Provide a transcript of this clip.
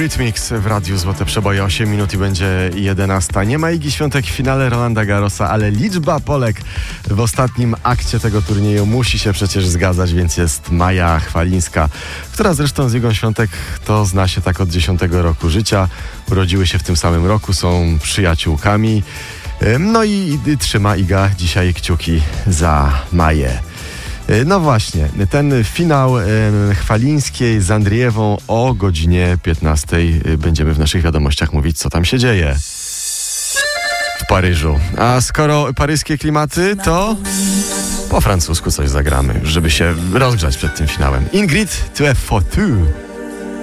Eurythmics w Radiu Złote Przeboje. 8 minut i będzie 11. Nie ma Igi Świątek w finale Rolanda Garrosa, ale liczba Polek w ostatnim akcie tego turnieju musi się przecież zgadzać, więc jest Maja Chwalińska, która zresztą z Igą Świątek to zna się tak od 10 roku życia. Urodziły się w tym samym roku, są przyjaciółkami. No i trzyma Iga dzisiaj kciuki za Maję. No właśnie, ten finał Chwalińskiej z Andrijewą o godzinie 15 będziemy w naszych wiadomościach mówić, co tam się dzieje w Paryżu. A skoro paryskie klimaty, to po francusku coś zagramy, żeby się rozgrzać przed tym finałem. Ingrid, tu es foutu.